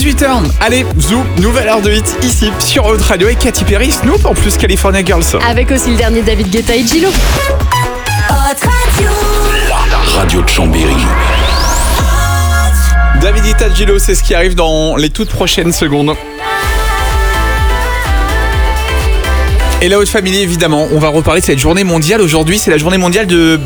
18h. Allez, Zou, nouvelle heure de hit ici sur Haute Radio et Katy Perry, Snoop en plus California Girls. Avec aussi le dernier David Guetta et Gillo. La radio de Chambéry. David Guetta, Gillo, c'est ce qui arrive dans les toutes prochaines secondes. Et la Haute Family, évidemment, on va reparler de cette journée mondiale. Aujourd'hui, c'est la journée mondiale de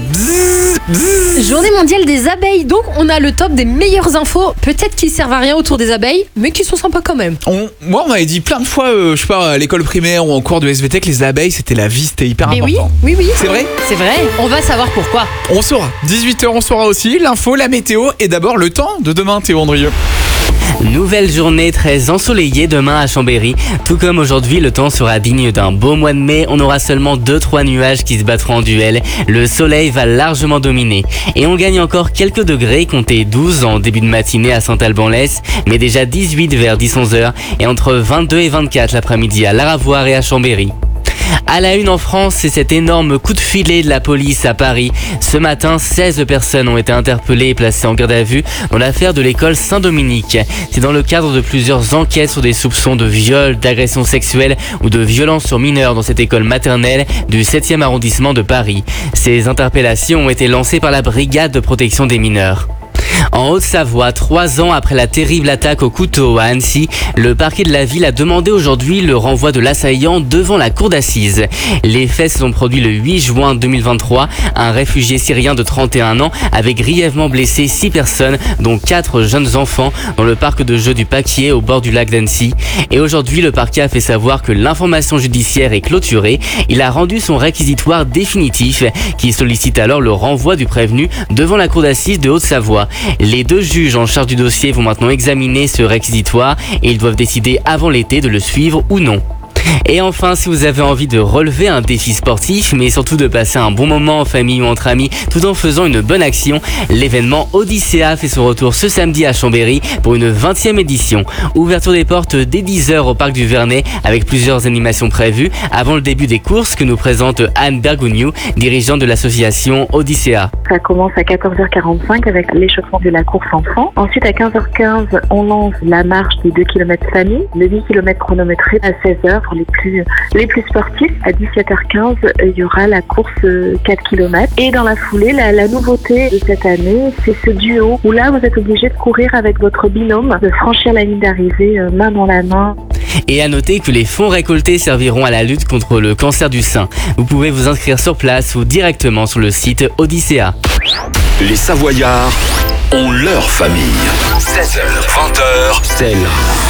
Journée mondiale des abeilles. Donc, on a le top des meilleures infos, peut-être qui servent à rien autour des abeilles, mais qui sont sympas quand même. Moi, on m'avait dit plein de fois, je sais pas, à l'école primaire ou en cours de SVT, que les abeilles, c'était la vie, c'était hyper Mais important. oui. C'est vrai ? C'est vrai. On va savoir pourquoi. On saura. 18h, on saura aussi l'info, la météo et d'abord le temps de demain, Théo Andrieux. Nouvelle journée très ensoleillée demain à Chambéry. Tout comme aujourd'hui, le temps sera digne d'un beau mois de mai. On aura seulement 2-3 nuages qui se battront en duel. Le soleil va largement dominer. Et on gagne encore quelques degrés, comptez 12 en début de matinée à Saint-Alban-l'Est, mais déjà 18 vers 10-11h et entre 22 et 24 l'après-midi à Laravoir et à Chambéry. À la une en France, c'est cet énorme coup de filet de la police à Paris. Ce matin, 16 personnes ont été interpellées et placées en garde à vue dans l'affaire de l'école Saint-Dominique. C'est dans le cadre de plusieurs enquêtes sur des soupçons de viol, d'agression sexuelle ou de violence sur mineurs dans cette école maternelle du 7e arrondissement de Paris. Ces interpellations ont été lancées par la brigade de protection des mineurs. En Haute-Savoie, 3 ans après la terrible attaque au couteau à Annecy, le parquet de la ville a demandé aujourd'hui le renvoi de l'assaillant devant la cour d'assises. Les faits se sont produits le 8 juin 2023. Un réfugié syrien de 31 ans avait grièvement blessé 6 personnes, dont 4 jeunes enfants, dans le parc de jeux du Paquier au bord du lac d'Annecy. Et aujourd'hui, le parquet a fait savoir que l'information judiciaire est clôturée. Il a rendu son réquisitoire définitif, qui sollicite alors le renvoi du prévenu devant la cour d'assises de Haute-Savoie. Les 2 juges en charge du dossier vont maintenant examiner ce réquisitoire et ils doivent décider avant l'été de le suivre ou non. Et enfin, si vous avez envie de relever un défi sportif, mais surtout de passer un bon moment en famille ou entre amis, tout en faisant une bonne action, l'événement Odyssea fait son retour ce samedi à Chambéry pour une 20e édition. Ouverture des portes dès 10h au parc du Vernet avec plusieurs animations prévues avant le début des courses que nous présente Anne Bergougnou, dirigeante de l'association Odyssea. Ça commence à 14h45 avec l'échauffement de la course enfant. Ensuite, à 15h15, on lance la marche des 2 km famille, le 8 km chronométré à 16h pour les plus sportifs. À 17h15, il y aura la course 4 km. Et dans la foulée, la nouveauté de cette année, c'est ce duo où là, vous êtes obligé de courir avec votre binôme, de franchir la ligne d'arrivée main dans la main. Et à noter que les fonds récoltés serviront à la lutte contre le cancer du sein. Vous pouvez vous inscrire sur place ou directement sur le site Odyssea. Les Savoyards ont leur famille. 16h, 20h, c'est là.